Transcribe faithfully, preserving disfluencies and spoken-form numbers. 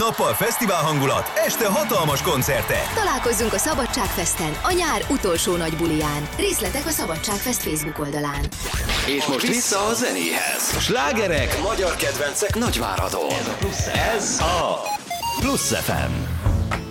Nappal fesztivál hangulat, este hatalmas koncertek. Találkozzunk a Szabadságfesten, a nyár utolsó nagy buliján. Részletek a Szabadságfest Facebook oldalán. És most vissza a zenéhez. Slágerek, magyar kedvencek Nagyváradon. Ez a Plusz ef em.